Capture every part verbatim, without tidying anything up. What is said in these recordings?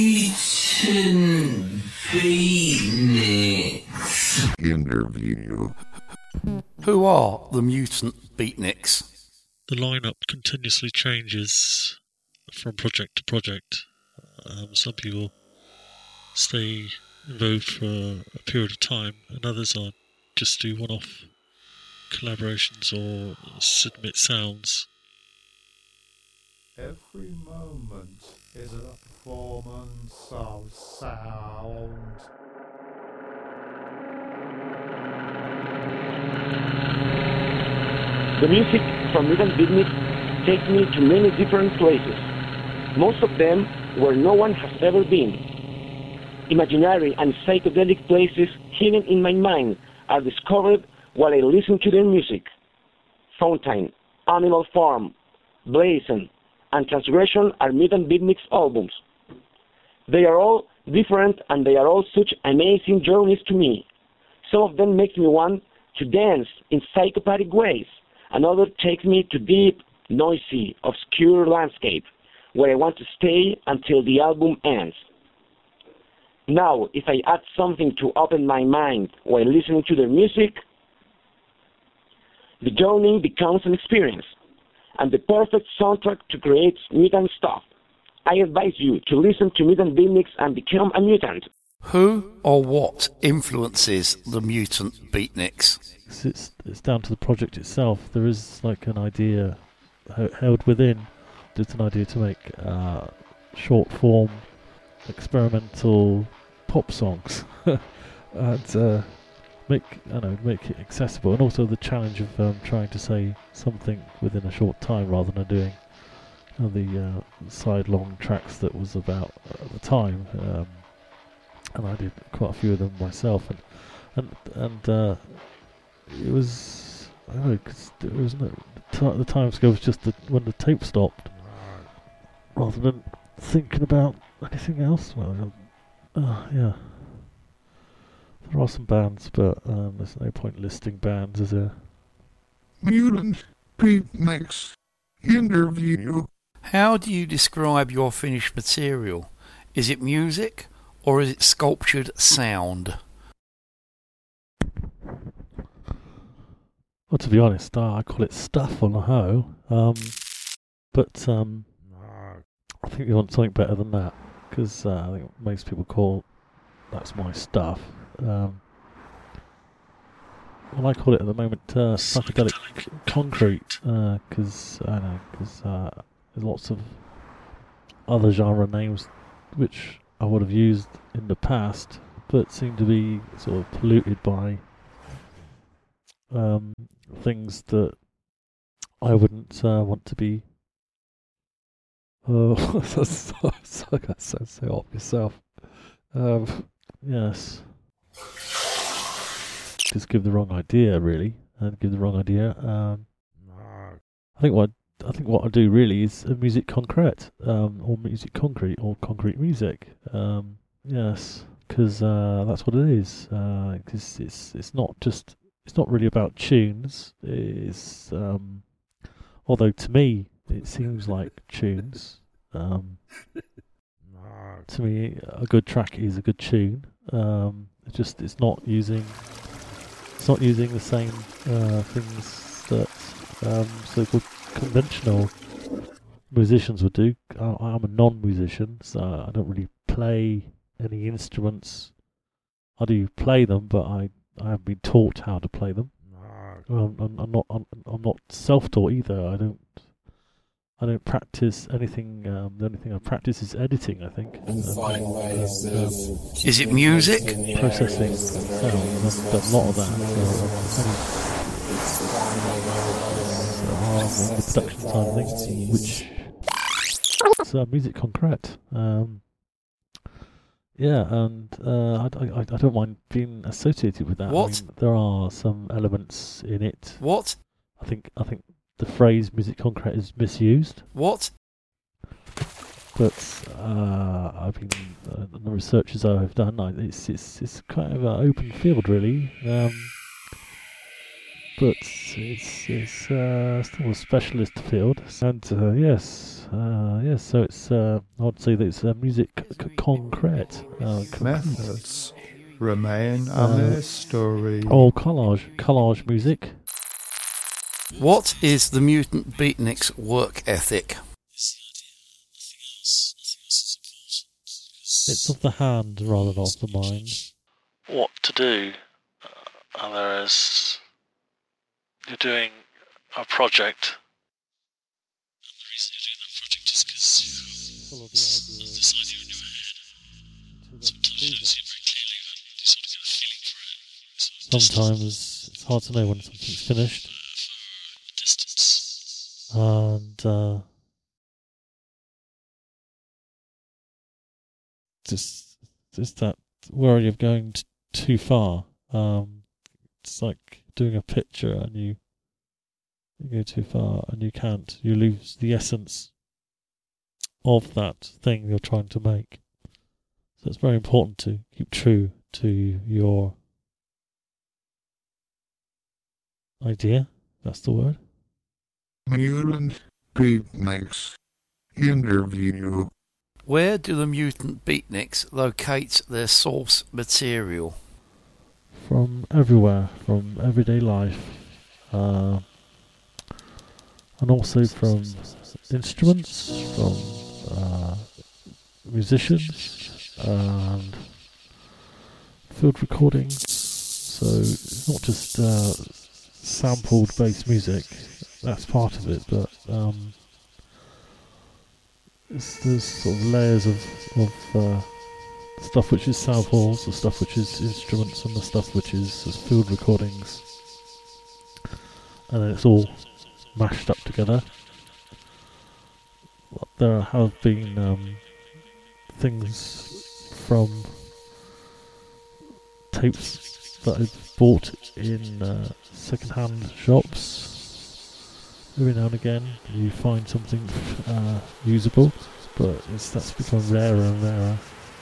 Mutant Beatniks. Interview. Who are the Mutant Beatniks? The lineup continuously changes from project to project. Um, some people stay involved for a period of time, and others are just do one-off collaborations or submit sounds. Every moment is a performance of sound. The music from Mutant Beatniks takes me to many different places, most of them where no one has ever been. Imaginary and psychedelic places hidden in my mind are discovered while I listen to their music. Fountain, Animal Farm, Blazing, and Transgression are Mutant Beatniks albums. They are all different and they are all such amazing journeys to me. Some of them make me want to dance in psychopathic ways. Another takes me to deep, noisy, obscure landscape where I want to stay until the album ends. Now, if I add something to open my mind while listening to their music, the journey becomes an experience and the perfect soundtrack to create mutant stuff. I advise you to listen to Mutant Beatniks and become a mutant. Who or what influences the Mutant Beatniks? It's, it's down to the project itself. There is like an idea h- held within. There's an idea to make uh, short form, experimental pop songs and uh, make I know make it accessible, and also the challenge of um, trying to say something within a short time rather than doing uh, the uh, side-long tracks that was about at the time. Um, and I did quite a few of them myself, and and and uh, it was I don't know, 'cause there was no t- the time scale was just the, when the tape stopped, rather than thinking about anything else. Well, uh, yeah, there are some bands, but um, there's no point listing bands, is there? Mutant Beatniks. Interview. How do you describe your finished material? Is it music or is it sculptured sound? Well, to be honest, uh, I call it stuff on the hoe. Um, but um, I think you want something better than that, because uh, I think most people call that's my stuff. Um, well, I call it at the moment uh, psychedelic c- concrete, because uh, I know because uh, there's lots of other genre names which I would have used in the past, but seem to be sort of polluted by um, things that I wouldn't uh, want to be. Oh, that's so, so, that sounds so off yourself. Um, yes, just give the wrong idea, really, and give the wrong idea. Um, I think what I think what I do really is uh, music concrete, um, or music concrete, or concrete music. Um, yes, because uh, that's what it is. Because uh, it's it's not just it's not really about tunes. It's um, although to me it seems like tunes. Um, to me, a good track is a good tune. Um, it's just it's not using it's not using the same uh, things that um, so-called conventional musicians would do. I, I'm a non-musician, so I don't really play any instruments. I do play them, but I, I haven't been taught how to play them. Um, I'm, I'm not I'm, I'm not self-taught either. I don't I don't practice anything. Um, the only thing I practice is editing, I think. And find ways Um, of Is it music? processing sound. I've done a lot of that. So I'm only so, uh, on the production side of things, which is uh, music concrete. Um, yeah, and uh, I, I, I don't mind being associated with that. What? I mean, there are some elements in it. What? I think I think the phrase music concrete is misused. What? But uh, I've been uh, the researches I've done. I, it's it's it's kind of an open field, really. Um, but it's it's uh, still a specialist field. And uh, yes, uh, yes. So it's uh, I'd say that it's uh, music c- concrete. Uh, concrete. Methods remain a Uh, mystery. Oh, collage, collage music. What is the Mutant Beatniks' work ethic? It's of the hand rather than of the mind. What to do? Uh, whereas you're doing a project. And the reason you're doing that project is because Follow the this idea idea in your head. Sometimes you don't see it very clearly, but you sort of get a feeling for it. Sort of Sometimes it's hard to know when something's finished. distance. And uh, just just that worry of going t- too far. Um, it's like doing a picture and you, you go too far and you can't. You lose the essence of that thing you're trying to make. So it's very important to keep true to your idea. That's the word. Mutant Beatniks interview. Where do the Mutant Beatniks locate their source material? From everywhere, from everyday life, uh, and also from instruments, from uh, musicians, and field recordings. So it's not just uh, sampled bass music, that's part of it, but um, it's, there's sort of layers of, of uh, stuff which is samples, the stuff which is instruments, and the stuff which is, is field recordings, and then it's all mashed up together. There have been um, things from tapes that I've bought in uh, second-hand shops. Every now and again you find something uh, usable, but it's, that's become rarer and rarer.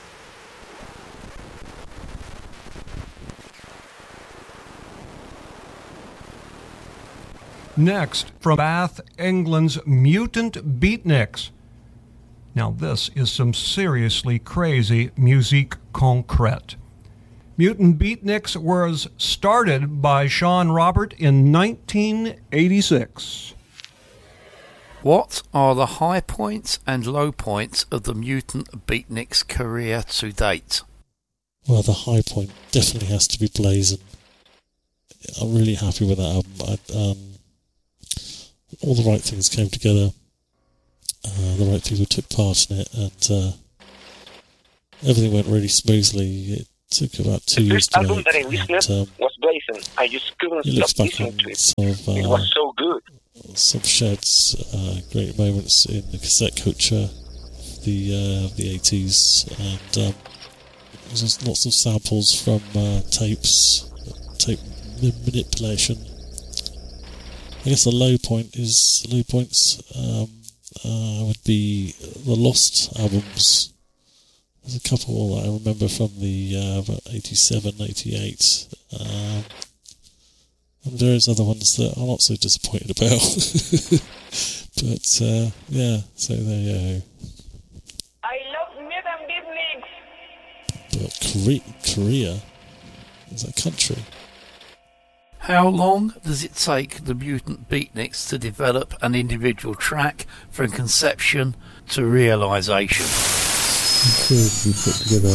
Next, from Bath, England's Mutant Beatniks. Now this is some seriously crazy musique concrète. Mutant Beatniks was started by Sean Robert in nineteen eighty-six. What are the high points and low points of the Mutant Beatniks' career to date? Well, the high point definitely has to be Blazin'. I'm really happy with that album. I, um, all the right things came together. Uh, the right people took part in it, and uh, everything went really smoothly. It took about two the years first to album make. that I listened And, um, was Blazing. I just couldn't it looks stop back listening on to it. some of It uh, was so good. some sheds, uh, great moments in the cassette culture, the uh, the eighties, and um, there's lots of samples from uh, tapes, tape manipulation. I guess the low point is low points um, uh, would be the Lost albums. There's a couple that I remember from the uh, about eighty-seven, eighty-eight. Um, and various other ones that I'm not so disappointed about. But uh, yeah, so there you go. I love Mutant Beatniks. But Korea, Korea is a country. How long does it take the Mutant Beatniks to develop an individual track from conception to realisation? Material to be put together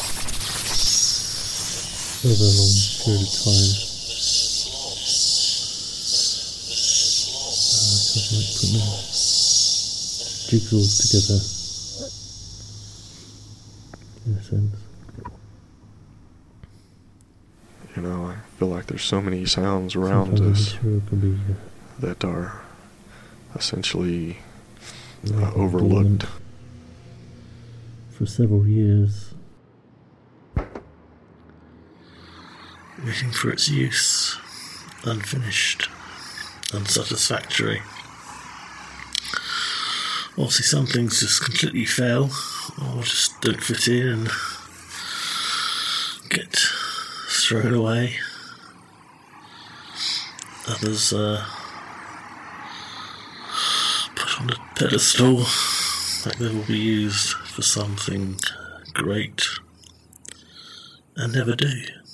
over a long period of time. Uh, kind of like putting jigsaws together, in a sense. You know, I feel like there's so many sounds around Sometimes us the material can be uh, that are essentially uh, like overlooked. dormant for several years, waiting for its use, unfinished, unsatisfactory. Obviously some things just completely fail or just don't fit in and get thrown away. others uh, put on a pedestal, like they will be used for something great, and never do.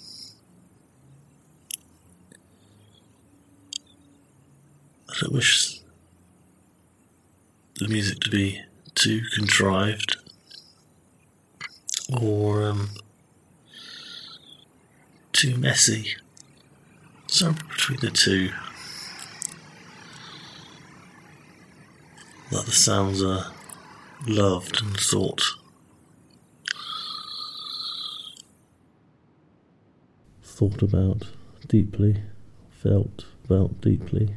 I don't wish the music to be too contrived or um, too messy. Somewhere between the two. That the sounds are loved and thought. Thought about deeply, felt, felt deeply.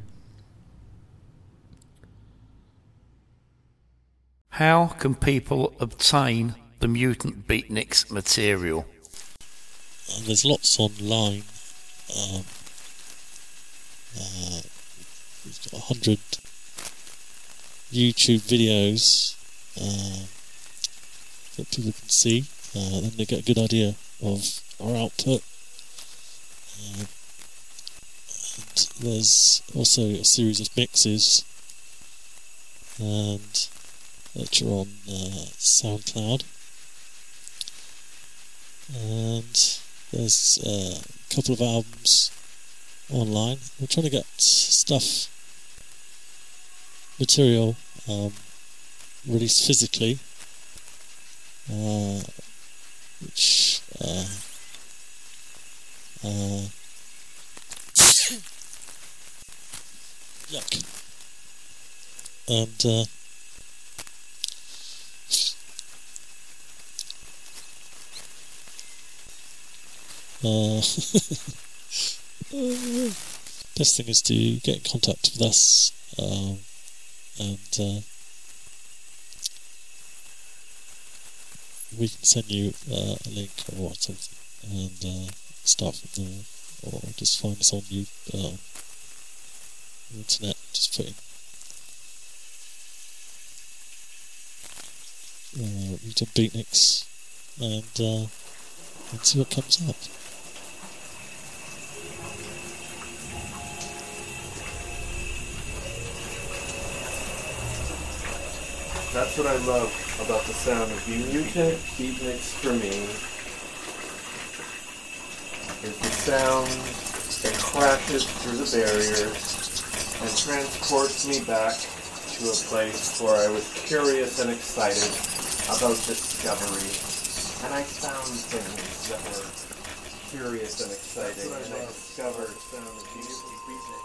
How can people obtain the Mutant Beatniks material? Uh, there's lots online. Um, uh, we've got a hundred YouTube videos uh, that people can see. Uh, then they get a good idea of our output. Uh, and there's also a series of mixes, and which are on uh, SoundCloud. And there's uh, a couple of albums online. We're trying to get stuff, material um, released physically, uh, which uh, uh, yuck. And uh, Uh, best thing is to get in contact with us, um, and uh, we can send you uh, a link or something, and uh, start from there, or just find us on you, uh, the internet. Just put in uh, Mutant Beatniks, and uh, and see what comes up. That's what I love about the sound of Mutant Beatniks for me, is the sound that crashes through the barrier and transports me back to a place where I was curious and excited about discovery, and I found things that were curious and exciting, and I discovered the sound of Mutant Beatniks.